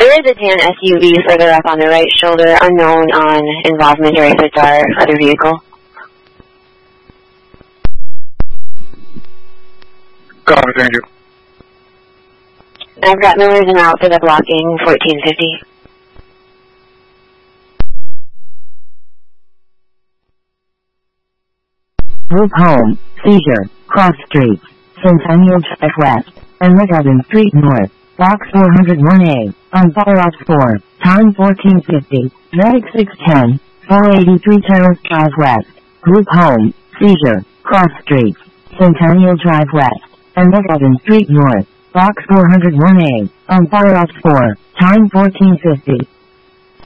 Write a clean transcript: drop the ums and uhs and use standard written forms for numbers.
There is a tan SUV further up on the right shoulder, unknown on involvement or if it's our other vehicle. Copy, thank you. I've got Millers and out for the blocking 1450. Group home, seizure, cross streets, Centennial Drive West, and McEvan Street North, Box 401A, on Fireoff 4, time 1450, Medic 610, 483 Terrace Drive West, Group home, seizure, cross streets, Centennial Drive West, and McEvan Street North, Box 401A, on Fireoff 4, time 1450.